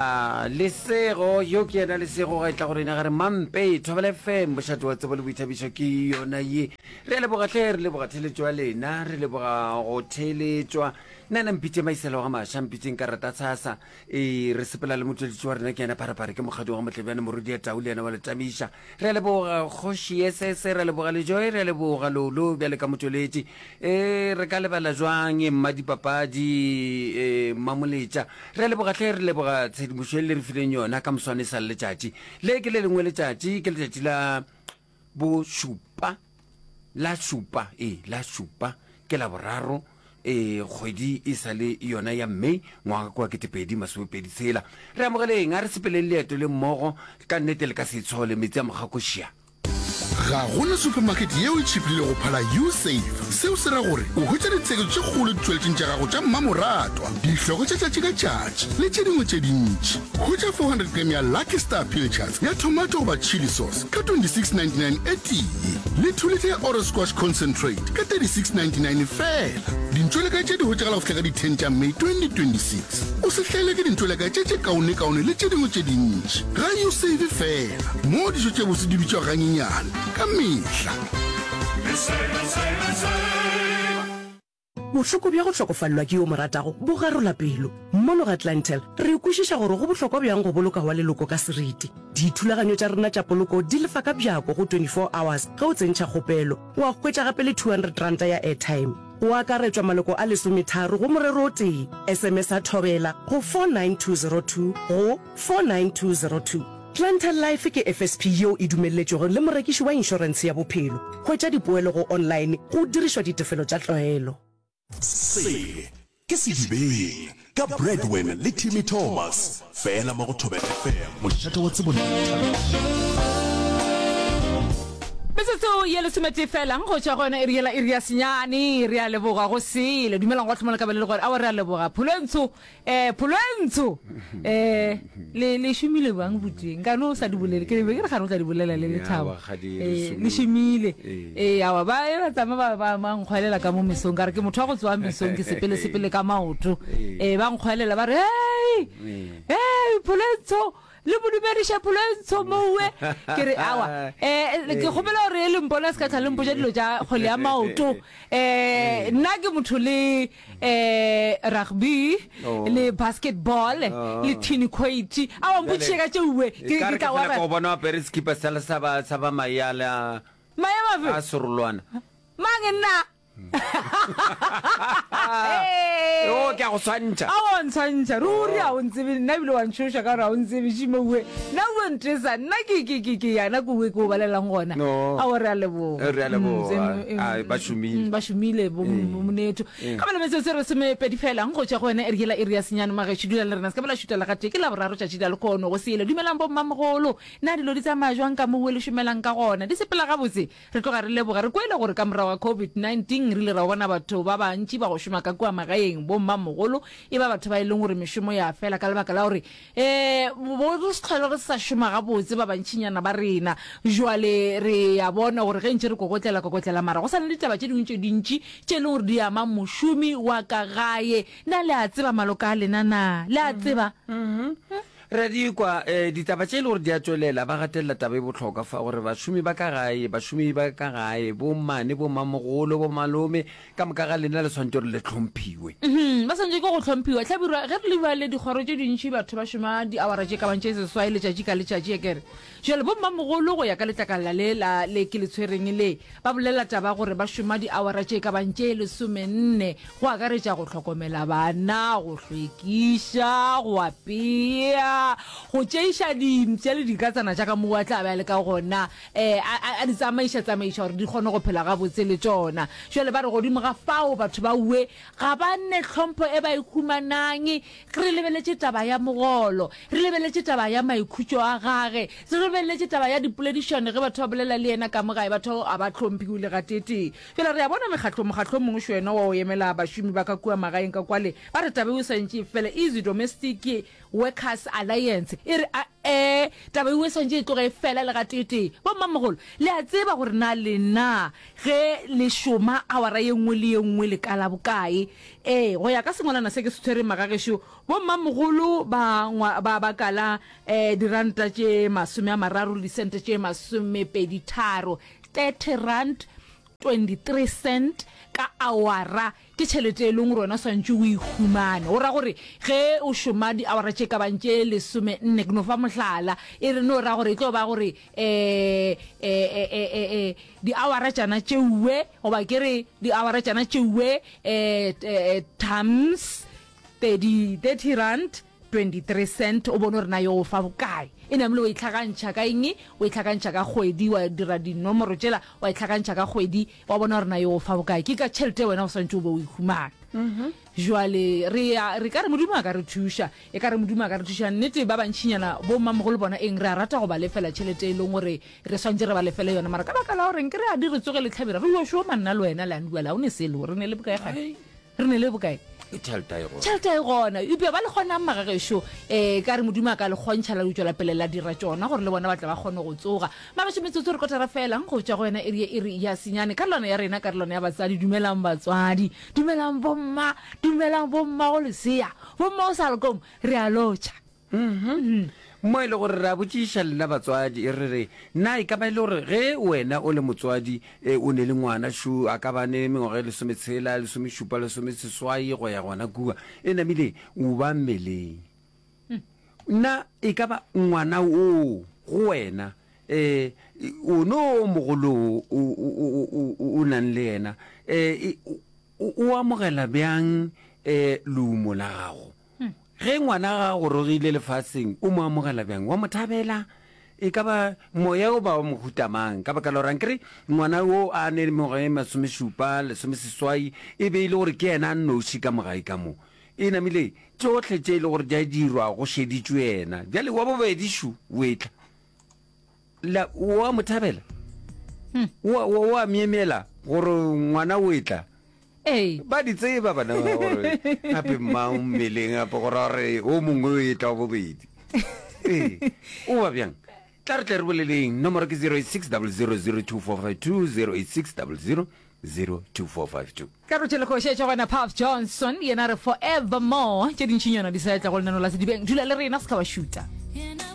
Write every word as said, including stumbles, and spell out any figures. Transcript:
Ah, lesego yo ke ena lesego ga itla gore ina gare mampe Thobela F M bošate wa tsebo le boithabišo ke yona ye re leboga tle re leboga theletšo ya lena re leboga go theletšwa nna na mpitse maiselo ga maša mpitseng ka rata tshasa e re sepela le motsweditši wa rena ke ena pharapare ke mokgadi wa motlebjane morudi ya tau le ena wa letamiša re leboga kgoši ss re leboga le joy re leboga lolo bjale ka motsweletši e re ka lebala jwang mmadipapadi e mamoletša re leboga tle re leboga tshedimošo e le re fileng yona ka moswane sa letšatši le ke le lengwe letšatši ke letšatši la bošupa la šupa e la šupa ke la boraro e kgwedi e sa le yona ya Mei ngwaga kwa ketepedi masomepedi tshela re amogeleng a re sepeleng leeto le mmogo ka nnete le ka se itshole metsi a mogakošia ga gona supermarket yeo e tšhipile go phala usave seo se ra gore o hwetša ditseko tše kgolo ditšweletšeng tša gago tša mmamoratwa dihloko tša tšatši ka tšatši le tše dingwe tše dintši hwetša four hundred gram ya Lucky Star pilchards ya tomato goba chili sauce ka twenty-six ninety-nine e tee le two liter ya Oro Squash concentrate ka thirty-six ninety-nine fela dintšweleka tše di hwetšagala go fihla ka di ten tša May twenty twenty-six o se hlele ke dintšweleka tše tše kaone-kaone le tše dingwe tše dintši ga usave fela mo dišo tše bose di bitšwa ganyenyane ka mehla bohloko bja go hlokofallwa ke yo moratago bo garola pelo mmono ga Atlantel re ikwešiša gore go bohlokwa bjang go boloka wa leloko ka seriti dithulaganyo tša rena tša poloko di lefa ka bjako go twenty-four hours ge o tsentšha kgopelo wa hwetša gape le two hundred ranta ya airtime o akaretswa maloko a lesometharo go morero o tee sms a thobela go four nine two zero two go four nine two zero two Atlantel Life ke F S P yeo e dumeletšego le morekiši wa inšorense ya bophelo hwetša dipoelo go online go dirišwa ditefelo tša tlwaelo se ke sedibeng ka Breadwin le Timmy Thomas fela mo go Thobela F M mošate wa tsebo Metsotso ya lesomete fela go tšwa gona e riela e ria senyane re a leboga go sele dumelang go tlhomola ka ba le gore a re a leboga Phulentsho eh Phulentsho eh le le shumile bang buteng ka no sa di bolele ke be ke re ga no tla di bolela le lethabo eh le shumile eh a ba e ba tsama ba ba mangkhwalela ka mo mesong ka re ke motho go tswa mesong ke sepele sepele ka maoto eh ba ngkhwalela ba re hey hey Phulentsho le bodumedisha Phulentsho mowe ke re awa eh ke gopela gore le mpona se ka tla le mpoja dilo ja go le ya maoto eh nna ke motho le eh rugby le basketball le tennis court awa mbutše ka tšewe ke ka wa go bona pere skipper sa sa ba sa ba mayala mayama a sorolwana mangenna o ke go swantša a o ntshantša ruri a o ntsebe nna bile wa ntšhoša ka gore a o ntsebe šimowe nna o ntresa nna ke ke ke ke yana kowe ke o balelang gona a o re a leboga re a leboga ba šomile ba šomile monetho ka bana metse se re semepedi fela go tšwa go wena e riela e ria senyane magešo dula le rena se ka bela šutela ga tee ke la boraro tšatši da lekgono go sele dumelang bo mmamogolo nna dilo di tsamaya jwang ka mowe le šomelang ka gona di sepela gabotse re tloga re leboga re kwele gore ka morago wa covid nineteen re le ra bona batho ba bantši ba go šoma ka kua magaeng bo mmamogolo e ba batho ba e leng gore mešomo ya fela ka lebaka la gore um bo se tlhole re sa šoma gabotse ba bantšhinyana ba rena jwale re ya bona gore ge ntše re kokotlela kokotlela mara go sa le ditaba tše dingwe tše dintši tše e leng gore di ama mošomi wa ka gae na le a tseba maloka a lena na le a tseba re di kwa ditaba tše e le gore di a tswelela ba gatelela taba e botlhokwa fa gore bašomi ba ka gae bašomi ba ka gae bo mmane bo mmamogolo bo malome ka moka ga lena le tshwanetse gore le tlhomphiwe ba swantse ke go tlhomphiwa tlhabirwa ge re lebiwa le dikgoro tše dintšhi batho ba šoma di-awara tše ka bantše seswai letšatši ka letšatši e kere jale bo mmamogolo go ya ka letlakala le le ke le tshwereng le ba bolela taba gore ba šoma di-awara tše ka bantše lesomenne go akaretša go tlhokomela bana go hlwekiša go apea go tšeiša dimtše le dikatsana tša ka mo wa tla ba le ka gona um a di tsamaiša tsamaiša gore di kgone go phela gabotse le tšona jale ba re godimo ga fao batho ba ue ga ba nne tlhompho e ba ikhumanang re lebeletše taba ya mogolo re lebeletše taba ya maikhutšo a gage re lebeletše taba ya dipoledišone ge batho ba bolela le yena ka mogae batho a ba tlhomphiwile ga tete fela re ya bona mekgatlo mokgatlo mongwe šo wena wa o emela bašomi ba ka kua magaeng ka kwale ba re tabe o santše fela easy domestic workers alliance e re eh taba e santse e tloge e fela le ga tete bo mmamogolo le a tseba gore na le na ge le shoma awara ye nngwe le ye nngwe le kala bokae eh go ya ka sengolana se ke se tshwere magagesho bo mmamogolo ba ba ba kala eh diranta tše masome a mararo le sente tše masome pedi tharo thirty rand twenty-three cent ka awara ke tšhelete e leng rona swantse o ihumane o ra gore ge o šoma di awara tše ka bantše lesome nne ke no fa mohlala e re no ra gore e tlo ba gore eh eh eh di awara tšana tšeue goba ke re di awara tšana tšeue eh times thirty rand twenty-three cent o bone gore na yo fa bokae e namile o itlhakantšha ka eng o itlhakantšha ka kgwedi wa dira dinomoro tšela wa itlhakantšha ka kgwedi wa bona gore na yo fa bokae ke ka tšhelete wena o swantse o be o ihumana jwale re re ka re modimo a ka re thuša e ka re modimo a ka re thuša nnete ba bantšhinyana bo mmamogolo bona eng re a rata go ba lefela tšhelete e leng gore re swantse re ba lefele yona mara ka baka la goreng ke re a di re tsoge le tlhabela re yo šo manna le wena le anduela o ne se le re ne le bokae gae re ne le bokae tšhelete e gona epe ba le kgonang magagesho um ka re modimo a ka le kgontšha la utswela pele la dira tsona gore le bona ba tla ba kgone go tsoga magašo metsotso re kotara felang go tša go wena ere e re ya senyane ka lona ya rena ka lona ya batswadi dumelang batswadi dumelang bomma dumelang bomma go lesea bomma o sa lekom re a lotšha mo e le gore re a botšiša lena batswadi e re re na e ka ba e le gore ge wena o le motswadi o ne le ngwana shu a ka bane mengwaga e lesometshela lesomešupa lesomeseswai go ya gona kua e namile o ba mmeleng nna e ka ba ngwana o go wena um o no mogolo o nang le yena um o amogela bjang um lumo la gago ge ngwana ga go rogile lefatsheng o mo amogela bjang wa mothabela e ka ba moya o ba o mohutamang ka baka la gorang kere ngwana o a ne le mengwaga e masomešupa lesomeseswai e be e le gore ke yena a nnoši ka mogae ka mo e namile tsotlhe tše e le gore di a dirwa go šeditšwe yena bjale wa bobedišu o etla wa mothabela o a miemela gore ngwana o etla ee ba di tseba bana ba gore gape mmang mmeleng gape gore gore o mongwe o etla wa bobedi ee o ba bjang tla re tle re boleleng nomoro ke zero eight six zero zero zero two four five two zero eight six zero zero zero two four five two ka re tšele kgošetša gona Pap Johnson yena re forevermore tše dintšhinyana di sa etla go lenano la sedibeng dula le rena se ka ba šuta